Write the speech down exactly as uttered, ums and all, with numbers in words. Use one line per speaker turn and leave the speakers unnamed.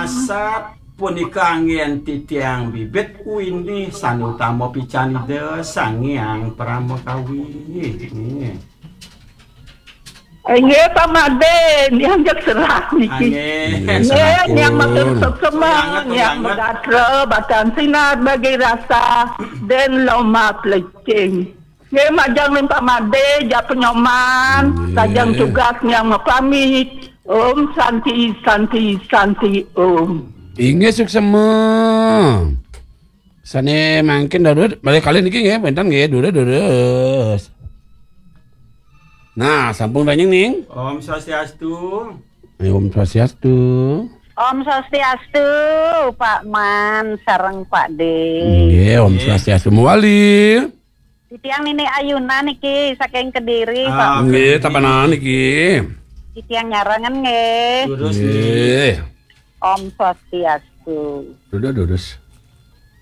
asap punika angin titiang bibit uini sanutama picani sangiang pramukawi.
Nggih pamaden yang serah niki. Nggih yang matur semua yang megatra batan sinar bagi rasa dan loma plecing. Nggih majang lim pamade ja penyoman sajang tugas yang mapamit. Om santi santi santi om.
Inggih suksema. Sane mangkin dadut balik kali niki nggih bentan nggih dure-dures. Nah, sampung banyak ning.
Om Swastiastu.
Om Swastiastu.
Om Swastiastu, Pak Man sareng Pak De.
Nggih, Om Swastiastu muwali.
Titiang Nini Ayuna niki saking Kediri,
Ah,
Pak.
Nggih, tapanan niki.
Titiang nyarangan nggih.
Terus
Nggih.
Om Swastiastu.
Dudur-durus.